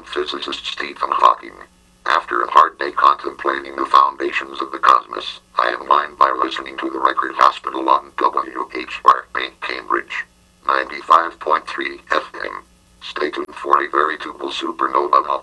physicist Stephen Hawking. After a hard day contemplating the foundations of the cosmos, I unwind by listening to the Record Hospital on WHRP Cambridge 95.3 FM. Stay tuned for a veritable supernova